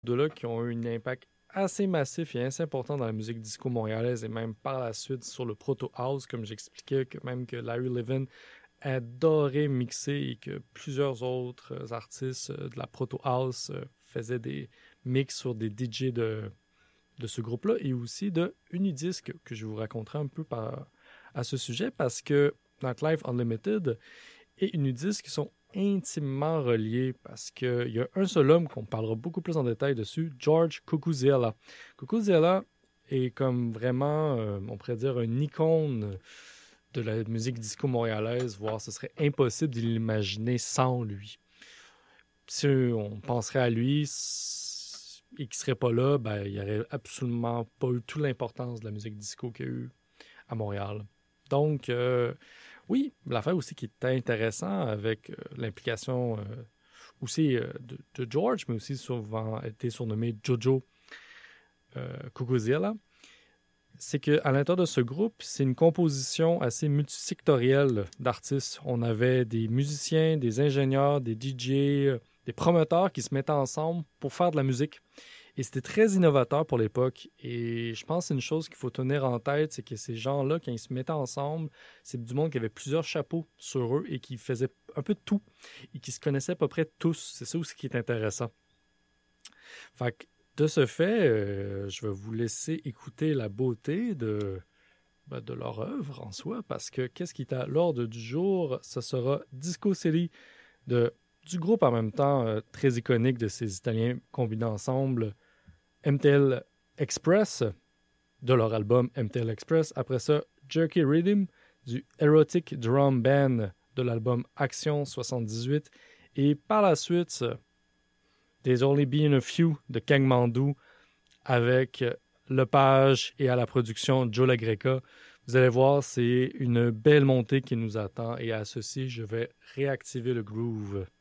deux-là qui ont eu un impact assez massif et assez important dans la musique disco montréalaise et même par la suite sur le proto house, comme j'expliquais, que Larry Levin adorait mixer et que plusieurs autres artistes de la proto house faisaient des mix sur des DJ de ce groupe-là et aussi de Unidisc que je vous raconterai un peu à ce sujet parce que Nightlife Unlimited et Unidisc sont intimement reliés parce qu'il y a un seul homme qu'on parlera beaucoup plus en détail dessus, George Cucuzella. Cucuzella est comme vraiment, on pourrait dire, une icône de la musique disco montréalaise, voire ce serait impossible de l'imaginer sans lui. Si on penserait à lui et qu'il ne serait pas là, ben, il n'y aurait absolument pas eu toute l'importance de la musique disco qu'il y a eu à Montréal. Donc, oui, l'affaire aussi qui est intéressant avec l'implication aussi de George, mais aussi souvent été surnommé Jojo Cucuzella, c'est qu'à l'intérieur de ce groupe, c'est une composition assez multisectorielle d'artistes. On avait des musiciens, des ingénieurs, des DJ, des promoteurs qui se mettaient ensemble pour faire de la musique. Et c'était très innovateur pour l'époque. Et je pense que c'est une chose qu'il faut tenir en tête, c'est que ces gens-là, quand ils se mettaient ensemble, c'est du monde qui avait plusieurs chapeaux sur eux et qui faisait un peu de tout et qui se connaissaient à peu près tous. C'est ça aussi qui est intéressant. Fait que de ce fait, je vais vous laisser écouter la beauté de leur œuvre en soi, parce que qu'est-ce qui est à l'ordre du jour? Ce sera Disco City du groupe en même temps très iconique de ces Italiens combinés ensemble, MTL Express, de leur album MTL Express. Après ça, Jerky Rhythm, du Erotic Drum Band, de l'album Action 78. Et par la suite, There's Only Been a Few de Kang Mandu avec Lepage et à la production Joe LaGreca. Vous allez voir, c'est une belle montée qui nous attend et à ceci, je vais réactiver le groove.